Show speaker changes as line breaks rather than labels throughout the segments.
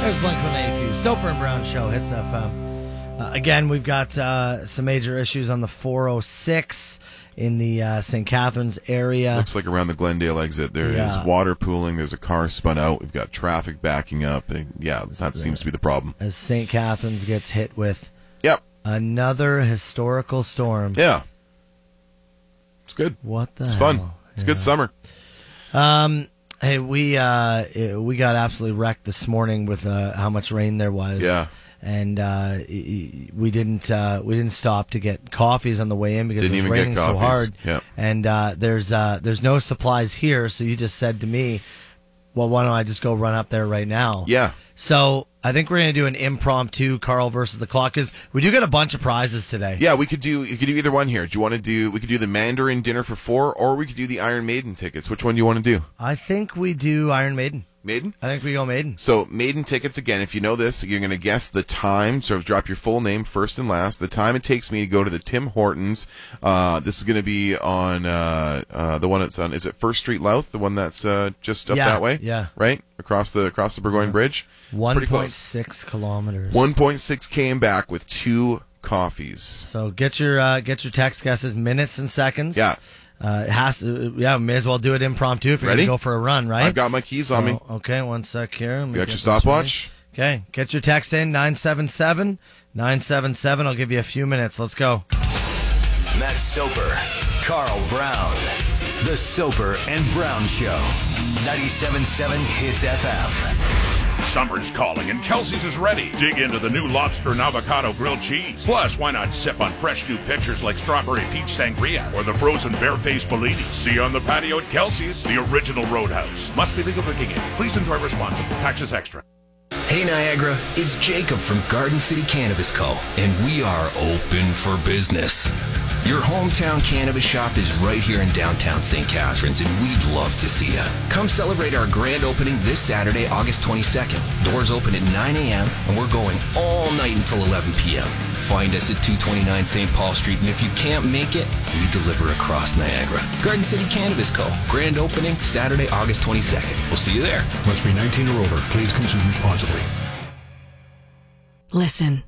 There's Blink-182, Soper and Brown Show, Hits FM. Again, we've got some major issues on the 406 in the St. Catharines area.
Looks like around the Glendale exit there is water pooling. There's a car spun out. We've got traffic backing up. And that seems to be the problem.
As St. Catharines gets hit with another historical storm.
Yeah. It's good.
What the
It's
hell?
fun. It's a good summer.
Hey, we got absolutely wrecked this morning with how much rain there was.
Yeah.
And we didn't stop to get coffees on the way in because it was raining so hard.
Yeah.
And there's no supplies here, so you just said to me, well, why don't I just go run up there right now?
Yeah.
So I think we're going to do an impromptu Carl versus the clock, because we do get a bunch of prizes today.
Yeah, you could do either one here. Do you want to do? We could do the Mandarin dinner for 4, or we could do the Iron Maiden tickets. Which one do you want to do?
I think we do Iron Maiden.
Maiden?
I think we go Maiden.
So Maiden tickets, again, if you know this, you're going to guess the time. So drop your full name first and last. The time it takes me to go to the Tim Hortons. This is going to be on the one that's on, is it First Street Louth? The one that's just up that way?
Yeah.
Right? Across the Burgoyne Bridge?
1.6 kilometers.
1.6 came back with 2 coffees.
So get your text guesses, minutes and seconds.
Yeah.
It has to, may as well do it impromptu if you're going to go for a run, right?
I've got my keys on me.
Okay, one sec here.
You got your stopwatch?
Okay, get your text in, 977-977. I'll give you a few minutes. Let's go.
Matt Soper, Carl Brown. The Soper and Brown Show. 97.7 Hits FM.
Summer's calling and Kelsey's is ready. Dig into the new lobster and avocado grilled cheese. Plus, why not sip on fresh new pitchers like strawberry peach sangria or the frozen barefaced Bellini? See you on the patio at Kelsey's, the original Roadhouse. Must be legal drinking age. Please enjoy responsibly. Taxes extra.
Hey Niagara, it's Jacob from Garden City Cannabis Co. And we are open for business. Your hometown cannabis shop is right here in downtown St. Catharines, and we'd love to see you. Come celebrate our grand opening this Saturday, August 22nd. Doors open at 9 a.m., and we're going all night until 11 p.m. Find us at 229 St. Paul Street, and if you can't make it, we deliver across Niagara. Garden City Cannabis Co. Grand opening Saturday, August 22nd. We'll see you there.
Must be 19 or over. Please consume responsibly.
Listen.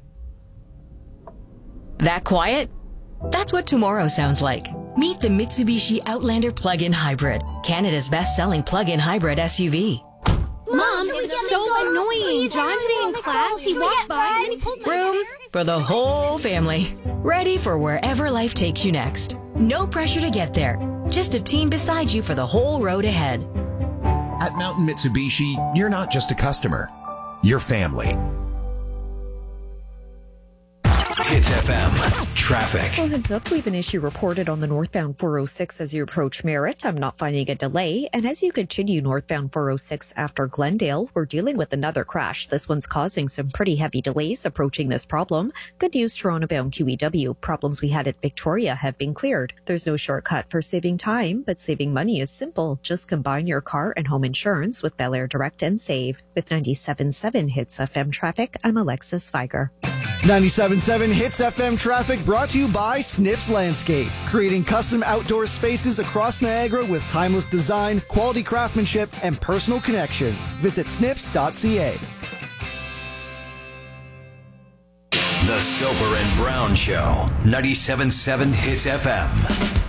That quiet? That's what tomorrow sounds like. Meet the Mitsubishi Outlander Plug-in Hybrid, Canada's best-selling plug-in hybrid SUV.
Mom, it was so annoying. John today in class, he walked by and then he pulled
Room for the whole family. Ready for wherever life takes you next. No pressure to get there. Just a team beside you for the whole road ahead.
At Mountain Mitsubishi, you're not just a customer. You're family.
Hits FM. Traffic.
Well, heads up, we have an issue reported on the northbound 406 as you approach Merritt. I'm not finding a delay. And as you continue northbound 406 after Glendale, we're dealing with another crash. This one's causing some pretty heavy delays approaching this problem. Good news, Toronto-bound QEW. Problems we had at Victoria have been cleared. There's no shortcut for saving time, but saving money is simple. Just combine your car and home insurance with Bel Air Direct and save. With 97.7 Hits FM traffic, I'm Alexis Viger.
97.7 Hits FM traffic brought to you by Snips Landscape, creating custom outdoor spaces across Niagara with timeless design, quality craftsmanship, and personal connection. Visit snips.ca.
The Soper and Brown Show. 97.7 Hits FM.